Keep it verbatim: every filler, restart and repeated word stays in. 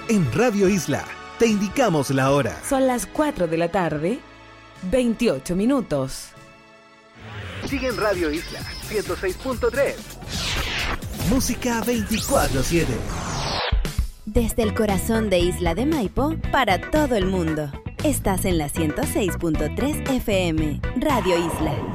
En Radio Isla, te indicamos la hora. Son las cuatro de la tarde, veintiocho minutos. Sigue en Radio Isla, ciento seis punto tres. Música veinticuatro siete. Desde el corazón de Isla de Maipo, para todo el mundo. Estás en la ciento seis punto tres F M, Radio Isla.